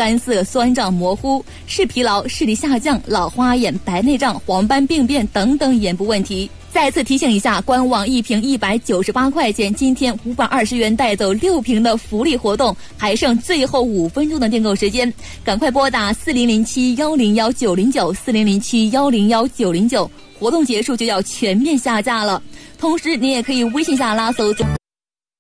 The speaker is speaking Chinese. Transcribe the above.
干涩、酸胀、模糊、视疲劳、视力下降、老花眼、白内障、黄斑病变等等眼部问题。再次提醒一下，官网1瓶198块钱，今天520元带走6瓶的福利活动，还剩最后5分钟的订购时间，赶快拨打4007101909，4007101909，活动结束就要全面下架了。同时，你也可以微信下拉搜